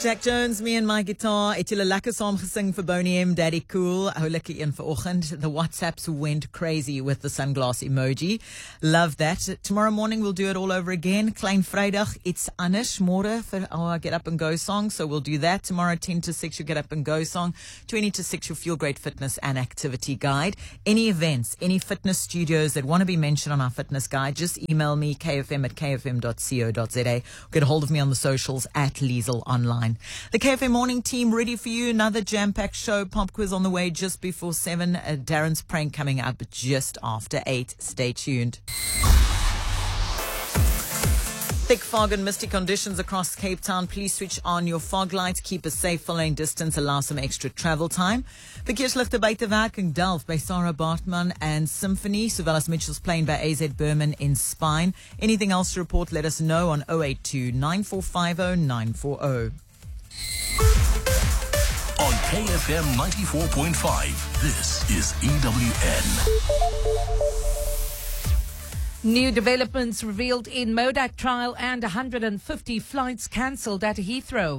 Jack Jones, me and my guitar. Het julle lekker saam gesing vir Boney M, Daddy Cool. Hou lekker een vir oggend. The WhatsApps went crazy with the sunglass emoji. Love that. Tomorrow morning we'll do it all over again. Klein Vrydag, it's anders. Môre vir our Get Up and Go song. So we'll do that. Tomorrow 10 to 6 your Get Up and Go song. 20 to 6 your Feel Great Fitness and Activity Guide. Any events, any fitness studios that want to be mentioned on our fitness guide, just email me kfm@kfm.co.za. Get a hold of me on the socials at Liesel Online. The KFM morning team ready for you. Another jam-packed show. Pop quiz on the way just before 7. Darren's prank coming up just after 8. Stay tuned. Thick fog and misty conditions across Cape Town. Please switch on your fog lights. Keep a safe following distance. Allow some extra travel time. Verkeersligte buitewerking Delft by Sarah Bartman and Symphony, sowel as Mitchells Plain by AZ Berman in Spine. Anything else to report, let us know on 082 9450 940. On KFM 94.5, this is EWN. New developments revealed in Modak trial and 150 flights cancelled at Heathrow.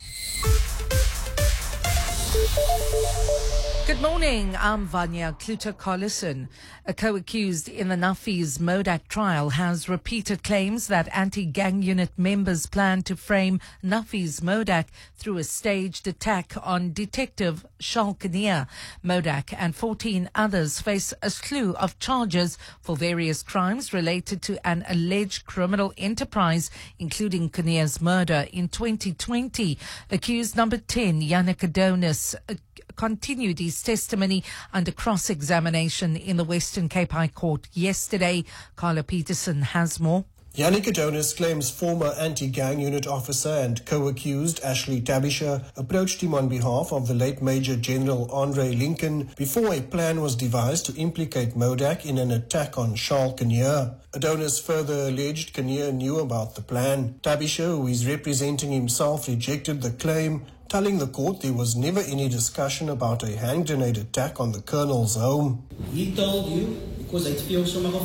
Good morning, I'm Vanya Kluter-Collison. A co-accused in the Nuffies Modak trial has repeated claims that anti-gang unit members plan to frame Nuffies Modak through a staged attack on Detective Charles Kinnear. Modak and 14 others face a slew of charges for various crimes related to an alleged criminal enterprise, including Kinnear's murder in 2020. Accused number 10, Yannick Adonis, continued his testimony under cross-examination in the Western Cape High Court yesterday. Carla Peterson has more. Yannick Adonis claims former anti-gang unit officer and co-accused Ashley Tabisha approached him on behalf of the late Major General Andre Lincoln before a plan was devised to implicate Modak in an attack on Charles Kinnear. Adonis further alleged Kinnear knew about the plan. Tabisha, who is representing himself, rejected the claim, telling the court there was never any discussion about a hand grenade attack on the colonel's home. He told you because I feel so much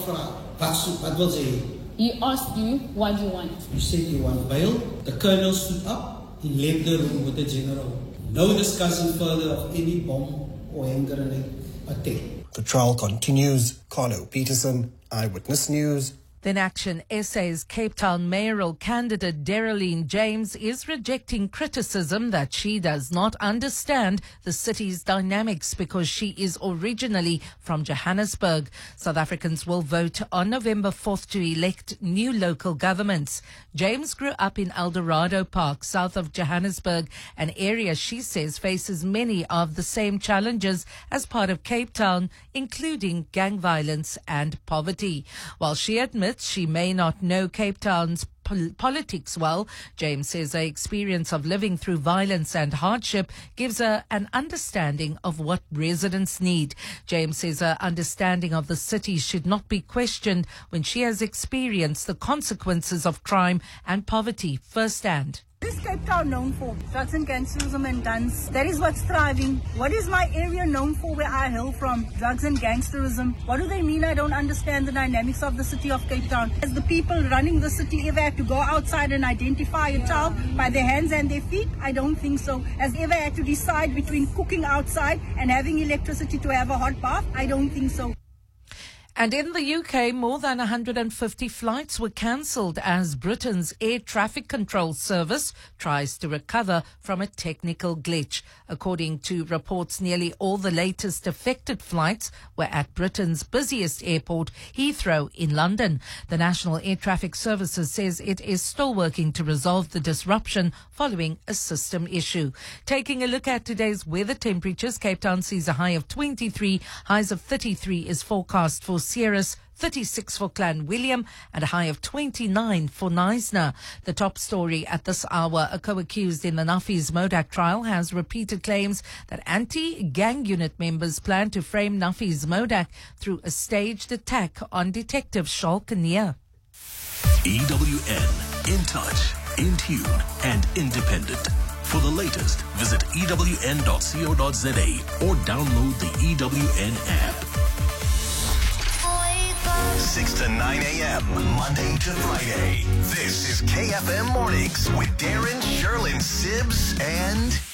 what was it? He asked you what you want. You said you want bail. The colonel stood up. He left the room with the general. No discussion further of any bomb or hand grenade attack. The trial continues. Carlo Peterson, Eyewitness News. Then Action SA's Cape Town mayoral candidate Daryline James is rejecting criticism that she does not understand the city's dynamics because she is originally from Johannesburg. South Africans will vote on November 4th to elect new local governments. James grew up in Eldorado Park, south of Johannesburg, an area she says faces many of the same challenges as part of Cape Town, including gang violence and poverty. While she admits she may not know Cape Town's politics well, James says her experience of living through violence and hardship gives her an understanding of what residents need. James says her understanding of the city should not be questioned when she has experienced the consequences of crime and poverty firsthand. What is Cape Town known for? Drugs and gangsterism and guns. That is what's thriving. What is my area known for where I hail from? Drugs and gangsterism. What do they mean? I don't understand the dynamics of the city of Cape Town. Has the people running the city ever had to go outside and identify a child by their hands and their feet? I don't think so. Has ever had to decide between cooking outside and having electricity to have a hot bath? I don't think so. And in the UK, more than 150 flights were cancelled as Britain's air traffic control service tries to recover from a technical glitch. According to reports, nearly all the latest affected flights were at Britain's busiest airport, Heathrow in London. The National Air Traffic Services says it is still working to resolve the disruption following a system issue. Taking a look at today's weather temperatures, Cape Town sees a high of 23, highs of 33 is forecast for Sierras, 36 for Clan William, and a high of 29 for Knysna. The top story at this hour, a co-accused in the Nuffies Modak trial has repeated claims that anti-gang unit members plan to frame Nuffies Modak through a staged attack on Detective Charles Kinnear. EWN, in touch, in tune, and independent. For the latest, visit ewn.co.za or download the EWN app. 6 to 9 a.m., Monday to Friday. This is KFM Mornings with Darren, Sherlyn, Sibbs, and